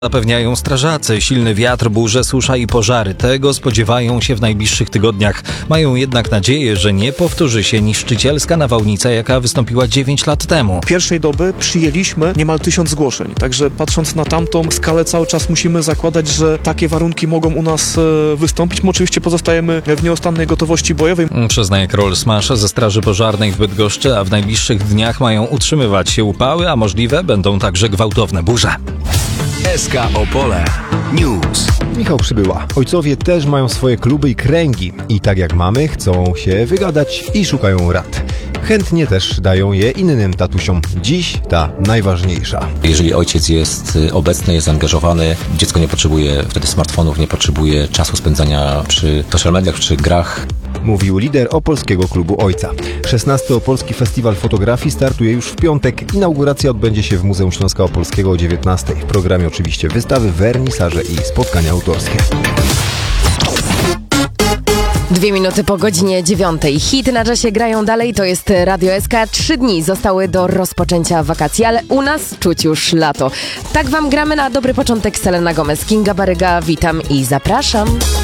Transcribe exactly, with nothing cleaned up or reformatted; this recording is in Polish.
Zapewniają strażacy, silny wiatr, burze, susza i pożary. Tego spodziewają się w najbliższych tygodniach. Mają jednak nadzieję, że nie powtórzy się niszczycielska nawałnica, jaka wystąpiła dziewięć lat temu. Pierwszej doby przyjęliśmy niemal tysiąc zgłoszeń, także patrząc na tamtą skalę cały czas musimy zakładać, że takie warunki mogą u nas wystąpić. My oczywiście pozostajemy w nieustannej gotowości bojowej. Przyznaje Karol Smasz ze Straży Pożarnej w Bydgoszczy, a w najbliższych dniach mają utrzymywać się upały, a możliwe będą także gwałtowne burze. S K Opole News. Michał Przybyła. Ojcowie też mają swoje kluby i kręgi. I tak jak mamy, chcą się wygadać i szukają rad. Chętnie też dają je innym tatusiom. Dziś ta najważniejsza. Jeżeli ojciec jest obecny, jest zaangażowany, dziecko nie potrzebuje wtedy smartfonów, nie potrzebuje czasu spędzania przy social mediach czy grach. Mówił lider Opolskiego Klubu Ojca. szesnasty Opolski Festiwal Fotografii startuje już w piątek. Inauguracja odbędzie się w Muzeum Śląska Opolskiego o dziewiętnastej. W programie oczywiście wystawy, wernisaże i spotkania autorskie. Dwie minuty po godzinie dziewiątej. Hity na czasie grają dalej, to jest Radio S K. Trzy dni zostały do rozpoczęcia wakacji, ale u nas czuć już lato. Tak wam gramy na dobry początek. Selena Gomez, Kinga Baryga, witam i zapraszam.